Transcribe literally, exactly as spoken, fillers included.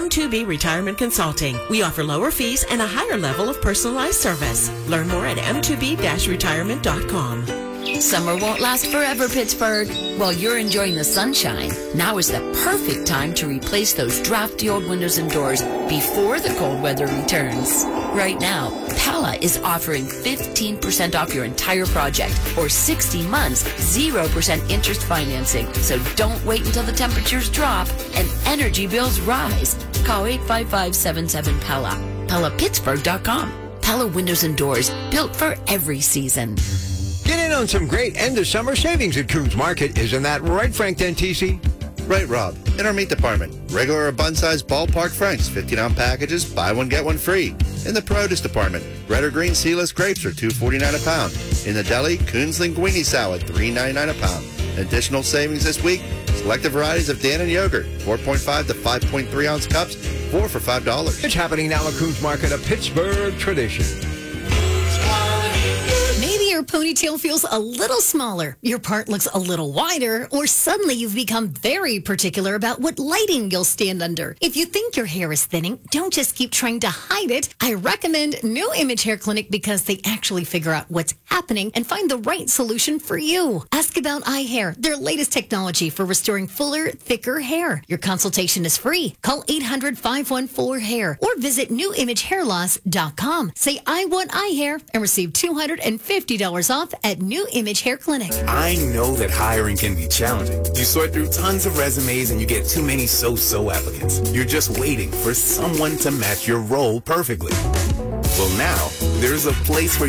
M two B Retirement Consulting. We offer lower fees and a higher level of personalized service. Learn more at m two b dash retirement dot com. Summer won't last forever, Pittsburgh. While you're enjoying the sunshine, now is the perfect time to replace those drafty old windows and doors before the cold weather returns. Right now, Pella is offering fifteen percent off your entire project or sixty months, zero percent interest financing. So don't wait until the temperatures drop and energy bills rise. Call eight five five, seven seven, P E L L A. Pella Pittsburgh dot com. Pella Windows and Doors, built for every season. Get in on some great end-of-summer savings at Coons Market. Isn't that right, Frank Dentisi? Right, Rob. In our meat department, regular or bun-sized ballpark franks, fifteen-ounce packages, buy one, get one free. In the produce department, red or green seedless grapes are two forty-nine a pound. In the deli, Coons Linguine salad, three ninety-nine a pound. Additional savings this week, selected varieties of Dannon yogurt, four point five to five point three ounce cups, four for five dollars. It's happening now at Coons Market, a Pittsburgh tradition. Maybe your ponytail feels a little smaller, your part looks a little wider, or suddenly you've become very particular about what lighting you'll stand under. If you think your hair is thinning, don't just keep trying to hide it. I recommend New Image Hair Clinic because they actually figure out what's happening and find the right solution for you. Ask about iHair, their latest technology for restoring fuller, thicker hair. Your consultation is free. Call eight hundred, five one four, hair or visit new image hair loss dot com. Say, I want iHair and receive two hundred fifty dollars off at New Image Hair Clinic. I know that hiring can be challenging. You sort through tons of resumes and you get too many so-so applicants. You're just waiting for someone to match your role perfectly. Well, now, there's a place where